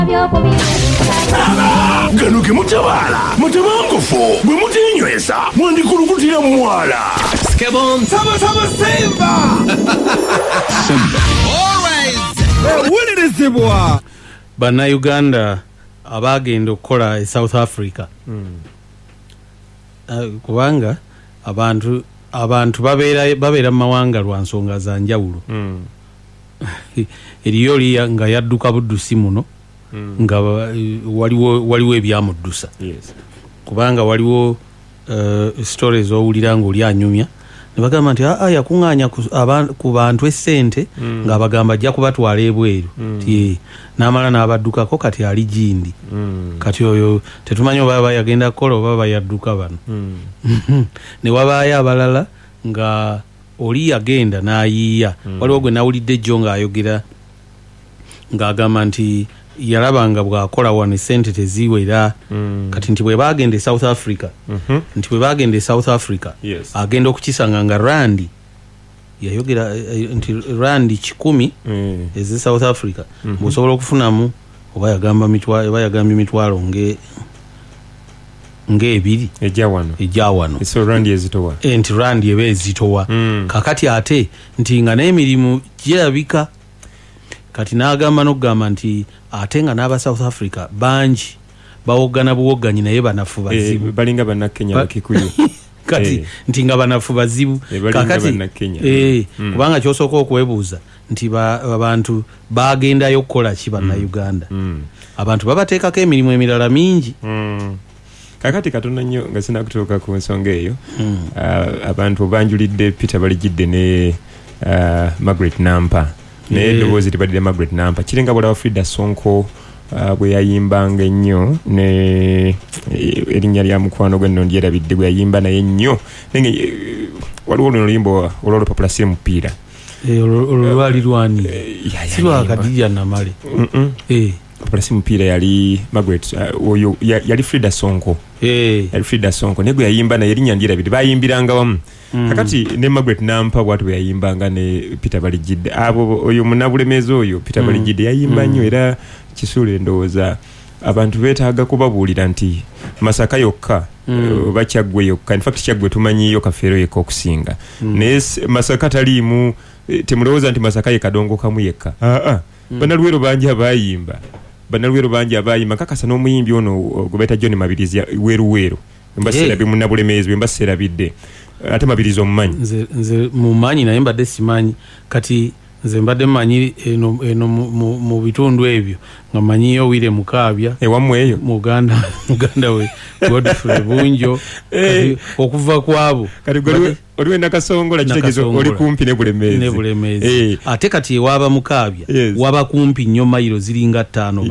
Gano ke mutabala mutabangufu bwe mutinywesa mwandikulukutira mwala Skebon Sama Simba Always Wulirizibwa Bannayuganda abagenda okukola e South Africa kubanga abantu babeera mu mawanga lwa nsonga za njawulo eriyo liya nga yadduka buddusi muno nga waliwo ebyamuddusa kubanga waliwo stories owulira ng'oli anyumya ne bagamba nti yakuŋŋaanya ku bantu essente ng'abagamba ajja kubatwala ebweru n'amala n'abaddukako kati ali gindi kati oyo tetumanyi oba bayagenda kukola oba bayadduka bano ne wabaayo abalala nga oli yagenda n'ayiiya waliwo gwe nawulidde jjo ng'ayogera ng'agamba nti yalabanga bw'akola wano essente teziwera kati nti bwe bagenda e South Africa nti bwe bagenda e South Africa agenda okukisanga nga randi yayogera nti randi 10 eze South Africa bw'osobola okufunamu oba yagambye emitwalo ng'ebiri ejja wano nti randi eba ezitowa kakati ate nti nga n'emirimu girabika kati n'agamba n'okugamba nti ate nga n'aba South Africa bangi bawogana buwogganyi naye banafu bazibu balinga bannakenya bakikuyu kati nti nga banafu bazibu kakati kubanga kyosooka okwebuuza nti abantu bagendayo okukola ki bannayuganda abantu babateekako emirimu emirala mingi kakati katono nnyo nga sinakutuuka ku nsonga eyo abantu banjulidde Peter Baligidde ne Margaret Nampa naye eddoboozi tibadde Margaret Nampa kiringa bwalawa Frida Sonko bwe yayimbanga ennyo ne erinnya lya mukwano gwe nno ndyerabidde bwe yayimba naye nnyo naye waliwo luno oluyimba olw'olupapula mupiira olwo lwali lwani si lwa Kadija Namale papula mupiira yali Margaret oyo yali Frida Sonko yali Frida Sonko naye gwe yayimba naye erinnya ndyerabidde bayimbiranga wamu kakati ne Margaret Nampa bwatu bwe yayimbanga ne Peter Baligidde abo oyo munabulemezi oyo Peter Baligidde yayimba nnyo era kisuule ndowooza abantu beetaaga kubabuulira nti Masaka yokka oba Kyaggwe yokka in fact Kyaggwe tumanyiyo Kafeero yekka okusinga naye Masaka taliimu temulowooza nti Masaka ye kadongo kamu yekka Bannalwero bangi abayimba kakasa n'omuyimbi ono gwe bayita John Mabirizi weeruweero mbaserabye munabulemezi mbaserabidde ate Mabirizi omumanyi nze mumanyi naye mbadde simanyi kati nze mbadde mmanyi eno mu bitundu ebyo nga manyiyo Wire Mukaabya ewammwe eyo muganda we Godfrey Bunjo okuva kwabo kati oliwe Nakasongola kitegezo oli kumpi ne Bulemezi ate kati ewaba Mukaabya waba kumpi nnyo mayiro ziringa 5